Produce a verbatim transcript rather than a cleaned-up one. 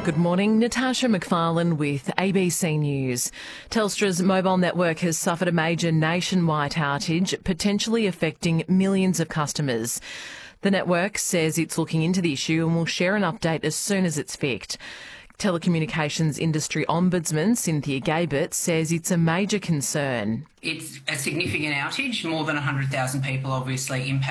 Good morning, Natasha McFarlane with A B C News. Telstra's mobile network has suffered a major nationwide outage, potentially affecting millions of customers. The network says it's looking into the issue and will share an update as soon as it's fixed. Telecommunications Industry Ombudsman Cynthia Gabert says it's a major concern. It's a significant outage, more than one hundred thousand people obviously impacted.